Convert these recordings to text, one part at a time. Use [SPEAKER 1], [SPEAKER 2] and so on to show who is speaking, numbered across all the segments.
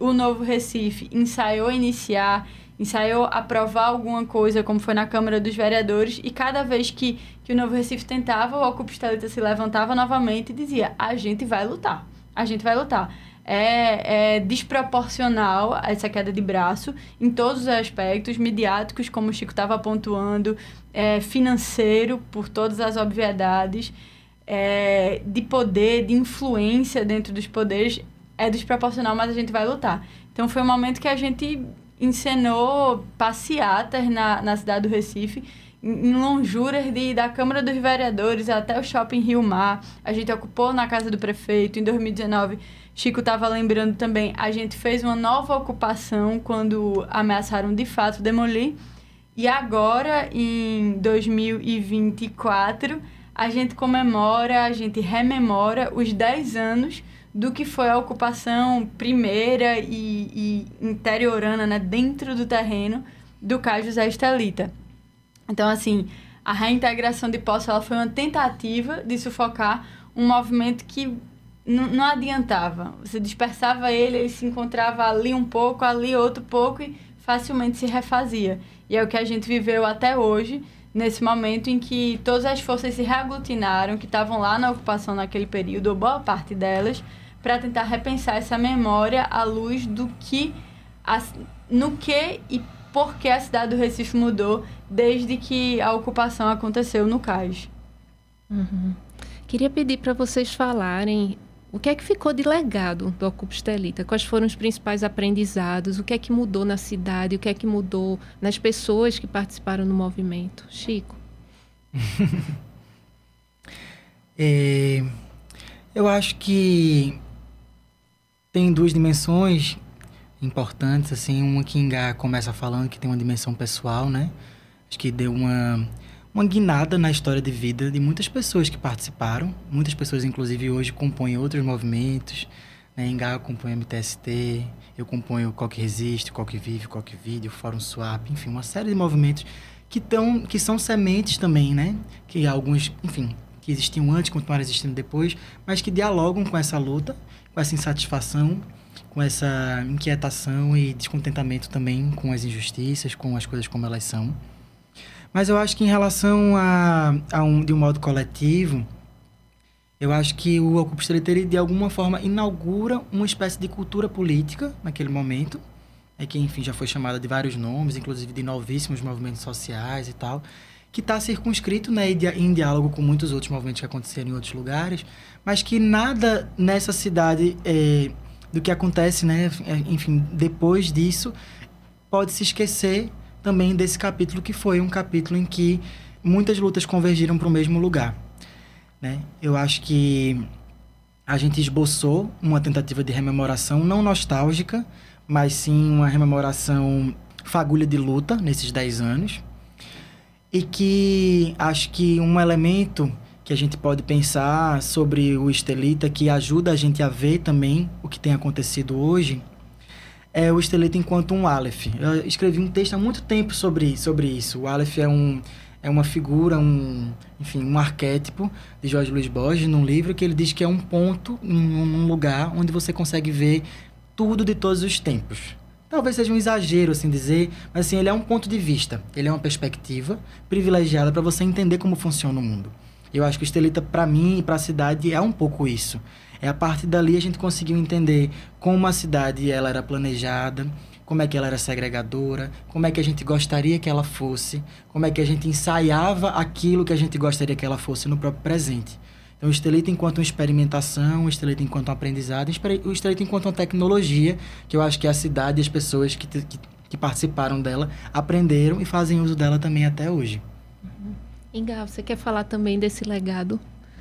[SPEAKER 1] o Novo Recife ensaiou aprovar alguma coisa, como foi na Câmara dos Vereadores, e cada vez que o Novo Recife tentava, o Ocupa Estelita se levantava novamente e dizia: a gente vai lutar, a gente vai lutar. É desproporcional essa queda de braço em todos os aspectos, midiáticos, como o Chico estava pontuando, financeiro, por todas as obviedades, de poder, de influência dentro dos poderes, é desproporcional, mas a gente vai lutar. Então, foi um momento que a gente encenou passeatas na cidade do Recife, em lonjuras da Câmara dos Vereadores até o Shopping Rio Mar. A gente ocupou na casa do prefeito. Em 2019, Chico estava lembrando também, a gente fez uma nova ocupação quando ameaçaram de fato demolir. E agora, em 2024, a gente rememora os 10 anos do que foi a ocupação primeira e interiorana, né, dentro do terreno do Cais José Estelita. Então, assim, a reintegração de Poços, ela foi uma tentativa de sufocar um movimento que não adiantava. Você dispersava ele se encontrava ali um pouco, ali outro pouco e facilmente se refazia. E é o que a gente viveu até hoje, nesse momento em que todas as forças se reaglutinaram, que estavam lá na ocupação naquele período, ou boa parte delas, para tentar repensar essa memória à luz do no que e por que a cidade do Recife mudou desde que a ocupação aconteceu no Cais.
[SPEAKER 2] Uhum. Queria pedir para vocês falarem o que é que ficou de legado do Ocupa Estelita, quais foram os principais aprendizados, o que é que mudou na cidade, o que é que mudou nas pessoas que participaram do movimento. Chico?
[SPEAKER 3] Eu acho que tem duas dimensões importantes, assim, uma que Ingá começa falando que tem uma dimensão pessoal, né? Acho que deu uma guinada na história de vida de muitas pessoas que participaram. Muitas pessoas, inclusive, hoje compõem outros movimentos, né? Ingá compõe a MTST, eu componho o Coque Resiste, Coque Vive, Coque Vídeo, Fórum Swap, enfim, uma série de movimentos que são sementes também, né? Que alguns, enfim, que existiam antes, continuaram existindo depois, mas que dialogam com essa luta, com essa insatisfação, com essa inquietação e descontentamento também com as injustiças, com as coisas como elas são. Mas eu acho que em relação de um modo coletivo, eu acho que o Ocupa Estelita, de alguma forma, inaugura uma espécie de cultura política naquele momento, que, enfim, já foi chamada de vários nomes, inclusive de novíssimos movimentos sociais e tal, que está circunscrito, né, em diálogo com muitos outros movimentos que aconteceram em outros lugares, mas que nada nessa cidade do que acontece, né, enfim, depois disso, pode se esquecer também desse capítulo, que foi um capítulo em que muitas lutas convergiram para o mesmo lugar, né? Eu acho que a gente esboçou uma tentativa de rememoração não nostálgica, mas sim uma rememoração fagulha de luta nesses 10 anos, e que acho que um elemento que a gente pode pensar sobre o Estelita, que ajuda a gente a ver também o que tem acontecido hoje, é o Estelita enquanto um Aleph. Eu escrevi um texto há muito tempo sobre isso. O Aleph é uma figura, um arquétipo de Jorge Luiz Borges, num livro que ele diz que é um ponto, num lugar onde você consegue ver tudo de todos os tempos. Talvez seja um exagero, assim dizer, mas assim, ele é um ponto de vista, ele é uma perspectiva privilegiada para você entender como funciona o mundo. Eu acho que o Estelita, para mim e para a cidade, é um pouco isso. A partir dali a gente conseguiu entender como a cidade ela era planejada, como é que ela era segregadora, como é que a gente gostaria que ela fosse, como é que a gente ensaiava aquilo que a gente gostaria que ela fosse no próprio presente. Então, o Estelita enquanto uma experimentação, o Estelita enquanto um aprendizado, o Estelita enquanto uma tecnologia, que eu acho que a cidade e as pessoas que participaram dela aprenderam e fazem uso dela também até hoje.
[SPEAKER 2] Ingá, você quer falar também desse legado?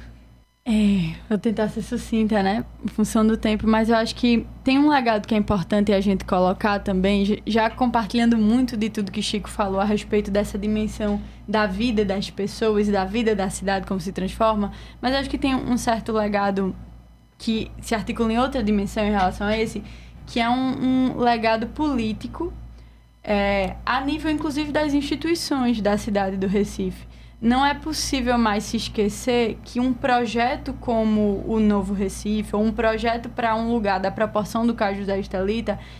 [SPEAKER 1] Vou tentar ser sucinta, né? Em função do tempo, mas eu acho que tem um legado que é importante a gente colocar também, já compartilhando muito de tudo que Chico falou a respeito dessa dimensão da vida das pessoas e da vida da cidade, como se transforma, mas eu acho que tem um certo legado que se articula em outra dimensão em relação a esse, que é um legado político, a nível, inclusive, das instituições da cidade do Recife. Não é possível mais se esquecer que um projeto como o Novo Recife, ou um projeto para um lugar da proporção do Cais José Estelita,